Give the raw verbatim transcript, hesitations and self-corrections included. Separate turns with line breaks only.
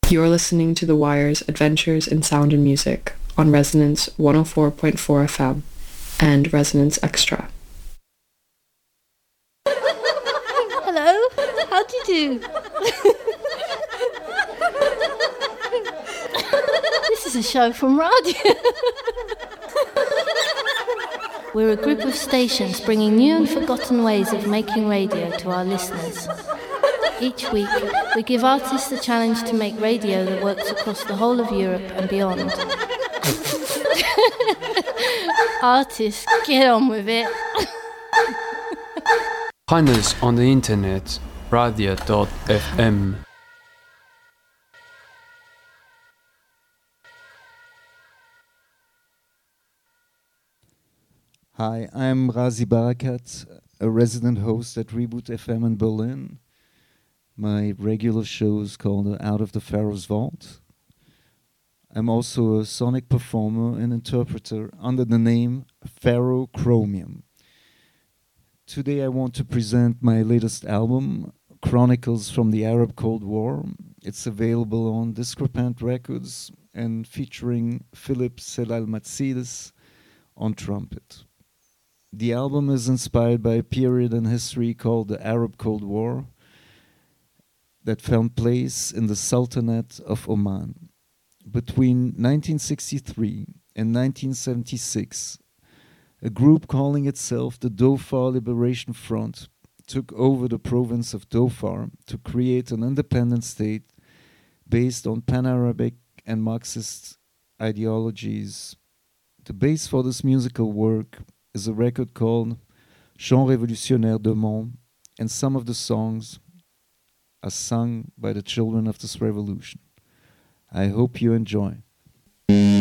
You're listening to The Wire's Adventures in Sound and Music on Resonance one oh four point four F M and Resonance Extra.
Hello, how do you do? This is a show from radio. We're a group of stations bringing new and forgotten ways of making radio to our listeners. Each week, we give artists the challenge to make radio that works across the whole of Europe and beyond. Artists, get on with it.
Find us on the internet, radio dot f m.
Hi, I'm Razi Barakat, a resident host at Reboot F M in Berlin. My regular show is called Out of the Pharaoh's Vault. I'm also a sonic performer and interpreter under the name Pharaoh Chromium. Today I want to present my latest album, Chronicles from the Arab Cold War. It's available on Discrepant Records and featuring Philip Selalmatsides on trumpet. The album is inspired by a period in history called the Arab Cold War that found place in the Sultanate of Oman. Between nineteen sixty-three and nineteen seventy-six, a group calling itself the Dhofar Liberation Front took over the province of Dhofar to create an independent state based on Pan-Arabic and Marxist ideologies. The base for this musical work is a record called Chants Révolutionnaires de Mons, and some of the songs are sung by the children of this revolution. I hope you enjoy.